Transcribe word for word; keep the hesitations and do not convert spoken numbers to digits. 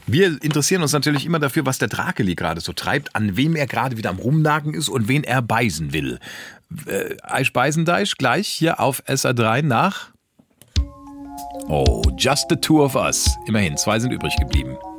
Wir interessieren uns natürlich immer dafür, was der Drakeli gerade so treibt, an wem er gerade wieder am Rumnagen ist und wen er beißen will. Äh, Eisch Beisendeich gleich hier auf S R drei nach... Oh, Just the Two of Us. Immerhin, zwei sind übrig geblieben.